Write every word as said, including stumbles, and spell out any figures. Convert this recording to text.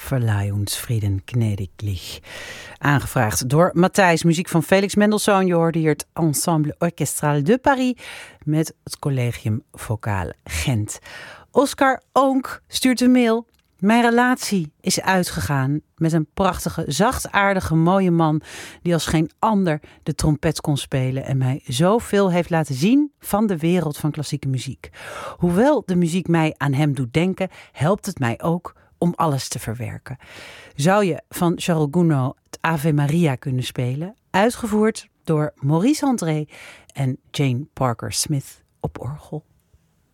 Verleih uns Frieden gnädiglich. Aangevraagd door Matthijs, muziek van Felix Mendelssohn. Je hoorde hier het Ensemble Orchestral de Paris met het Collegium Vocaal Gent. Oscar Oonk stuurt een mail. Mijn relatie is uitgegaan met een prachtige, zachtaardige, mooie man die als geen ander de trompet kon spelen en mij zoveel heeft laten zien van de wereld van klassieke muziek. Hoewel de muziek mij aan hem doet denken, helpt het mij ook om alles te verwerken. Zou je van Charles Gounod het Ave Maria kunnen spelen, uitgevoerd door Maurice André en Jane Parker Smith op orgel.